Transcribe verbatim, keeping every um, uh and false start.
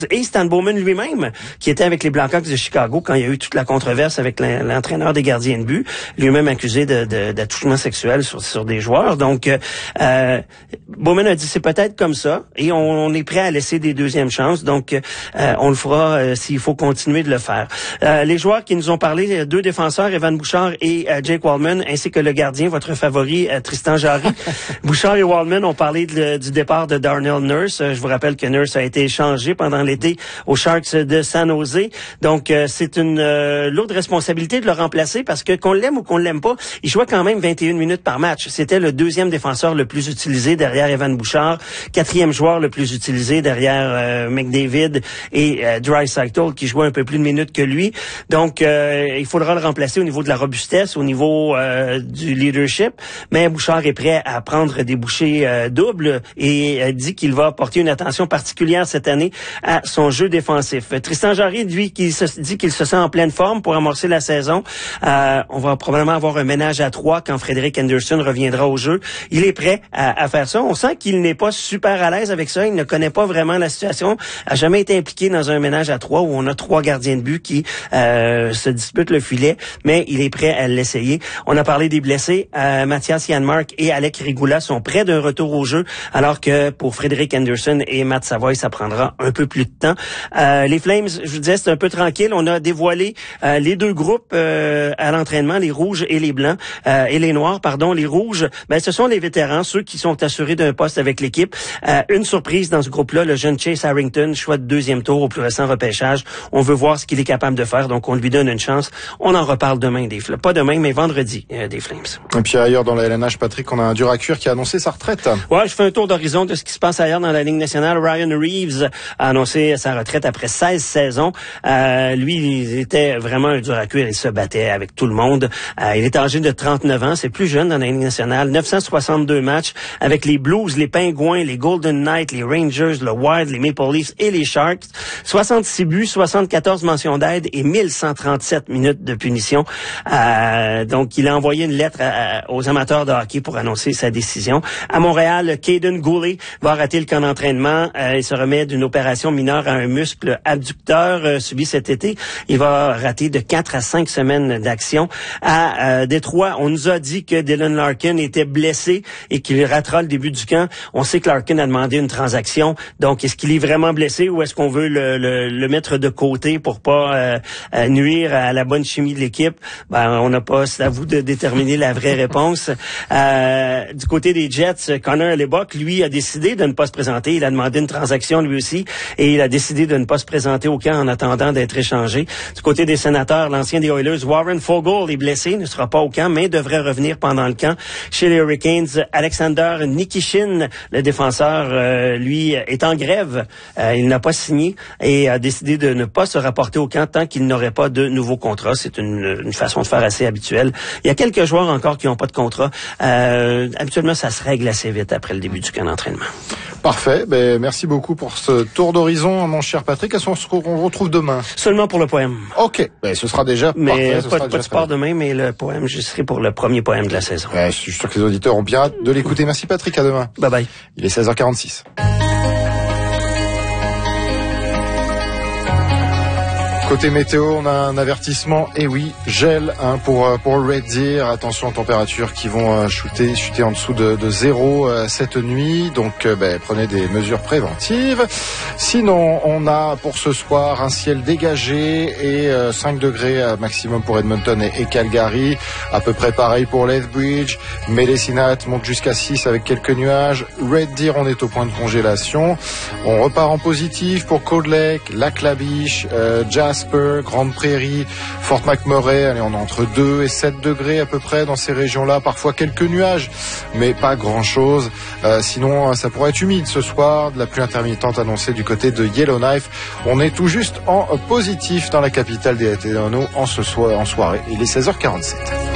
Et Stan Bowman lui-même, qui était avec les Blackhawks de Chicago quand il y a eu toute la controverse avec l'entraîneur des gardiens de but, lui-même accusé de, de, d'attouchement sexuel sur, sur des joueurs. Donc, euh, Bowman a dit c'est peut-être comme ça, et on, on est prêt à laisser des deuxièmes chances. Donc, euh, on le fera euh, s'il faut continuer de le faire. Euh, les joueurs qui nous ont parlé, deux défenseurs, Evan Bouchard et euh, Jake Waldman, ainsi que le gardien, votre favori, euh, Tristan Jarry. Bouchard et Waldman ont parlé de, du départ de Darnell Nurse. Euh, je vous rappelle que Nurse a été échangé pendant l'été aux Sharks de San Jose. Donc, euh, c'est une euh, lourde responsabilité de le remplacer parce que qu'on l'aime ou qu'on l'aime pas, il jouait quand même vingt et une minutes par match. C'était le deuxième défenseur le plus utilisé derrière Evan Bouchard, quatrième joueur le plus utilisé derrière euh, McDavid et euh, Draisaitl qui jouait un peu plus de minutes que lui. Donc, euh, il faudra le remplacer au niveau de la robustesse, au niveau euh, du leadership. Mais Bouchard est prêt à prendre des bouchées euh, doubles et euh, dit qu'il va porter une attention particulière cette année à son jeu défensif. Tristan Jarry, lui, qui se dit qu'il se sent en pleine forme pour amorcer la saison. Euh, on va probablement avoir un ménage à trois quand Frédéric Anderson reviendra au jeu. Il est prêt à, à faire ça. On sent qu'il n'est pas super à l'aise avec ça. Il ne connaît pas vraiment la situation. A jamais été impliqué dans un ménage à trois où on a trois gardiens de but qui euh, se disputent le filet, mais il est prêt à l'essayer. On a parlé des blessés. Euh, Mathias Janmark et Alec Regula sont près d'un retour au jeu, alors que pour Frédéric Anderson et Matt Savoie, ça prendra un peu plus de temps. Euh, les Flames, je vous disais, c'est un peu tranquille. On a dévoilé euh, les deux groupes euh, à l'entraînement, les rouges et les blancs, euh, et les noirs, pardon. Les rouges, ben ce sont les vétérans, ceux qui sont assurés d'un poste avec l'équipe. Euh, une surprise dans ce groupe-là, le jeune Chase Harrington, choix de deuxième tour au plus récent repêchage. On veut voir ce qu'il est capable de faire, donc on lui donne une chance. On en reparle demain des Flames. Pas demain, mais vendredi euh, des Flames. Et puis ailleurs dans la L N H, Patrick, on a un dur à cuire qui a annoncé sa retraite. Ouais, je fais un tour d'horizon de ce qui se passe ailleurs dans la Ligue nationale. Ryan Reeves a annoncé sa retraite après seize saisons. Euh, lui, il était vraiment un dur à cuire. Il se battait avec tout le monde. Euh, il est âgé de trente-neuf ans. C'est plus jeune dans la Ligue nationale. neuf cent soixante-deux matchs avec les Blues, les Pingouins, les Golden Knights, les Rangers, le Wild, les Maple Leafs et les Sharks. soixante-six buts, soixante-quatorze mentions d'aide et mille cent trente-sept minutes de punition. Euh, donc, il a envoyé une lettre à, aux amateurs de hockey pour annoncer sa décision. À Montréal, Caden Goulet va rater le camp d'entraînement. Euh, il se remet d'une opération mineure à un muscle abducteur euh, subi cet été. Il va rater de quatre à cinq semaines d'action. À euh, Détroit, on nous a dit que Dylan Larkin était blessé et qu'il ratera le début du camp. On sait que Larkin a demandé une transaction. Donc, est-ce qu'il est vraiment blessé ou est-ce qu'on veut le, le, le mettre de côté pour pas euh, euh, nuire à la bonne chimie de l'équipe? Ben, on n'a pas, c'est à vous de déterminer la vraie réponse. Euh, du côté des Jets, Connor Hellebuyck, lui, a décidé de ne pas se présenter. Il a demandé une transaction lui aussi et il a décidé de ne pas se présenter au camp en attendant d'être échangé. Du côté des Sénateurs, l'ancien des Oilers, Warren Foegele, est blessé, ne sera pas au camp, mais devrait revenir pendant le camp. Chez les Hurricanes, Alexander Nikishin, le défenseur, euh, lui, est en grève. Euh, il n'a pas signé et a décidé de ne pas se rapporter au camp tant qu'il n'aurait pas de nouveau contrat. C'est une, une façon de faire assez habituelle. Il y a quelques joueurs encore qui n'ont pas de contrat. Euh, habituellement, ça se règle assez vite après le début du camp d'entraînement. Parfait. Ben, merci beaucoup pour ce tour d'horizon, mon cher Patrick. Est-ce qu'on se retrouve demain? Seulement pour le poème. OK. Ben, ce sera déjà mais parfait. Mais ce pas, sera pas de sport demain, mais le poème, je serai pour le premier poème de la saison. Ben, je suis sûr que les auditeurs ont bien hâte de l'écouter. Merci Patrick, à demain. Bye bye. Il est seize heures quarante-six. Côté météo, on a un avertissement, et oui, gel hein, pour pour Red Deer. Attention aux températures qui vont euh, chuter, chuter en dessous de, de zéro euh, cette nuit. Donc, euh, ben, prenez des mesures préventives. Sinon, on a pour ce soir un ciel dégagé et euh, cinq degrés euh, maximum pour Edmonton et, et Calgary. À peu près pareil pour Lethbridge. Medicine Hat monte jusqu'à six avec quelques nuages. Red Deer, on est au point de congélation. On repart en positif pour Cold Lake, Lac-La-Biche, euh, Jasper, Grande Prairie, Fort McMurray. Allez, on est entre deux et sept degrés à peu près dans ces régions-là. Parfois quelques nuages, mais pas grand-chose. Euh, sinon, ça pourrait être humide ce soir. De la pluie intermittente annoncée du côté de Yellowknife. On est tout juste en positif dans la capitale des Hautes-Laurentides en ce soir, en soirée. Il est seize heures quarante-sept.